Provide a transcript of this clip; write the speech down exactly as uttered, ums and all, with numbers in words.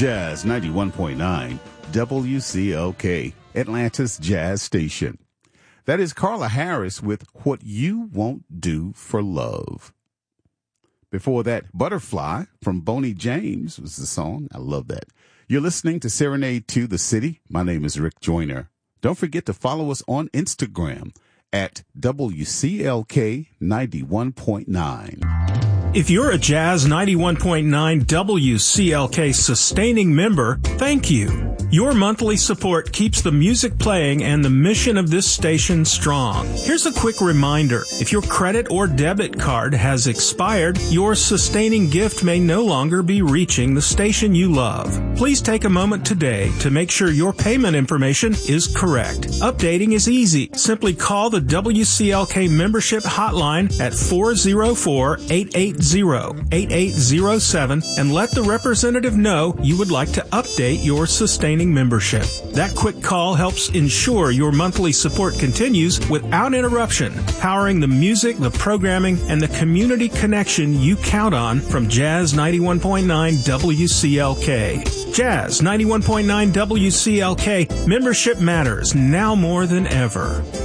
Jazz ninety-one point nine, W C L K, Atlanta's Jazz Station. That is Carla Harris with What You Won't Do for Love. Before that, Butterfly from Boney James was the song. I love that. You're listening to Serenade to the City. My name is Rick Joyner. Don't forget to follow us on Instagram at W C L K ninety-one point nine. If you're a Jazz ninety-one point nine W C L K sustaining member, thank you. Your monthly support keeps the music playing and the mission of this station strong. Here's a quick reminder. If your credit or debit card has expired, your sustaining gift may no longer be reaching the station you love. Please take a moment today to make sure your payment information is correct. Updating is easy. Simply call the W C L K membership hotline at four oh four, eight eight zero, eight eight zero seven and let the representative know you would like to update your sustaining membership. That quick call helps ensure your monthly support continues without interruption, powering the music, the programming, and the community connection you count on from Jazz ninety-one point nine W C L K. Jazz ninety-one point nine W C L K, membership matters now more than ever.